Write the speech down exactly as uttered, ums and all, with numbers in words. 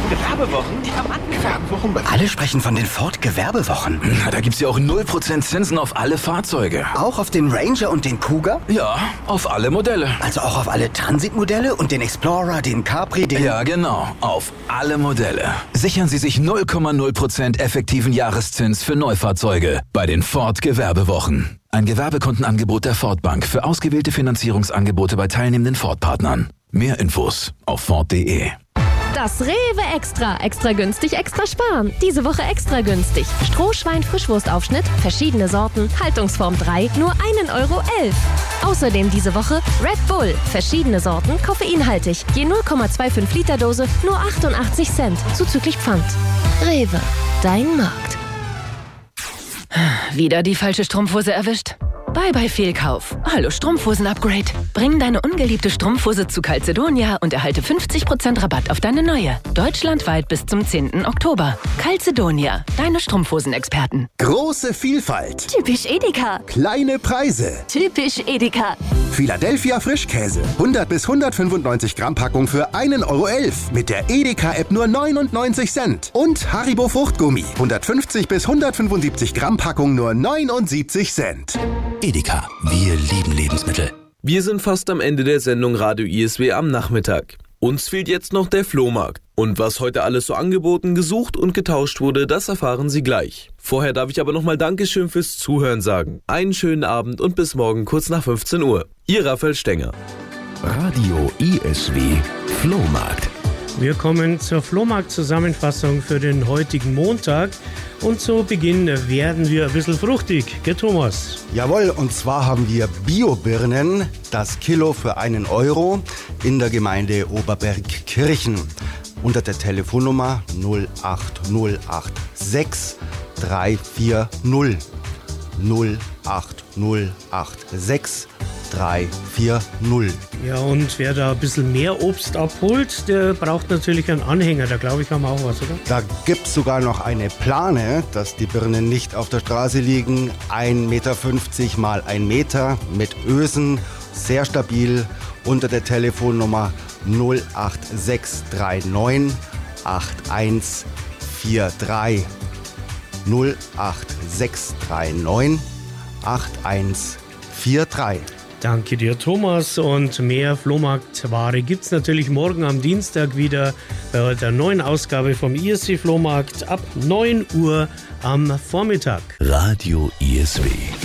Gewerbewochen? Ja, Mann, Gewerbewochen. Alle sprechen von den Ford Gewerbewochen. Na, da gibt's ja auch null Prozent Zinsen auf alle Fahrzeuge. Auch auf den Ranger und den Kuga? Ja, auf alle Modelle. Also auch auf alle Transitmodelle und den Explorer, den Capri, den... Ja, genau. Auf alle Modelle. Sichern Sie sich null Komma null Prozent effektiven Jahreszins für Neufahrzeuge bei den Ford Gewerbewochen. Ein Gewerbekundenangebot der Ford Bank für ausgewählte Finanzierungsangebote bei teilnehmenden Ford-Partnern. Mehr Infos auf Ford punkt de. Das Rewe Extra. Extra günstig, extra sparen. Diese Woche extra günstig. Strohschwein Frischwurstaufschnitt, verschiedene Sorten, Haltungsform drei, nur ein Euro elf. Außerdem diese Woche Red Bull, verschiedene Sorten, koffeinhaltig. Je null Komma fünfundzwanzig Liter Dose, nur achtundachtzig Cent, zuzüglich Pfand. Rewe, dein Markt. Wieder die falsche Strumpfhose erwischt? Bye bye Fehlkauf. Hallo Strumpfhosen-Upgrade. Bring deine ungeliebte Strumpfhose zu Calzedonia und erhalte fünfzig Prozent Rabatt auf deine neue. Deutschlandweit bis zum zehnten Oktober. Calzedonia, deine Strumpfhosen-Experten. Große Vielfalt. Typisch Edeka. Kleine Preise. Typisch Edeka. Philadelphia Frischkäse. hundert bis hundertfünfundneunzig Gramm Packung für ein Euro elf. Mit der Edeka-App nur neunundneunzig Cent. Und Haribo Fruchtgummi. hundertfünfzig bis hundertfünfundsiebzig Gramm Packung nur neunundsiebzig Cent. Edeka, wir lieben Lebensmittel. Wir sind fast am Ende der Sendung Radio I S W am Nachmittag. Uns fehlt jetzt noch der Flohmarkt. Und was heute alles so angeboten, gesucht und getauscht wurde, das erfahren Sie gleich. Vorher darf ich aber nochmal Dankeschön fürs Zuhören sagen. Einen schönen Abend und bis morgen kurz nach fünfzehn Uhr. Ihr Raphael Stenger. Radio I S W Flohmarkt. Wir kommen zur Flohmarkt-Zusammenfassung für den heutigen Montag. Und zu Beginn werden wir ein bisschen fruchtig, gell Thomas? Jawohl, und zwar haben wir Bio-Birnen, das Kilo für einen Euro in der Gemeinde Oberbergkirchen. Unter der Telefonnummer null acht null acht sechs drei vier null. null acht null acht sechs drei vier null. Ja, und wer da ein bisschen mehr Obst abholt, der braucht natürlich einen Anhänger. Da glaube ich, haben wir auch was, oder? Da gibt es sogar noch eine Plane, dass die Birnen nicht auf der Straße liegen. ein Meter fünfzig mal ein Meter mit Ösen, sehr stabil. Unter der Telefonnummer null acht sechs drei neun acht eins vier drei. null acht sechs drei neun acht eins vier drei. Danke dir, Thomas. Und mehr Flohmarktware gibt es natürlich morgen am Dienstag wieder bei der neuen Ausgabe vom I S W Flohmarkt ab neun Uhr am Vormittag. Radio I S W.